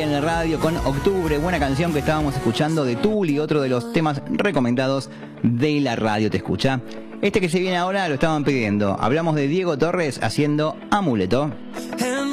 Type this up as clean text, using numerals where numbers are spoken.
en la radio con Octubre, buena canción que estábamos escuchando de Tuli, otro de los temas recomendados de la radio. ¿Te escucha? Este que se viene ahora lo estaban pidiendo. Hablamos de Diego Torres haciendo Amuleto.